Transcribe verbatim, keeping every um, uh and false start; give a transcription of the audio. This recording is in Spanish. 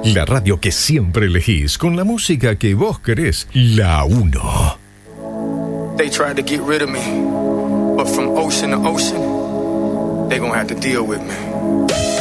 La radio que siempre elegís, con la música que vos querés. La uno. They tried to get rid of me, but from ocean to ocean, they gonna have to deal with me.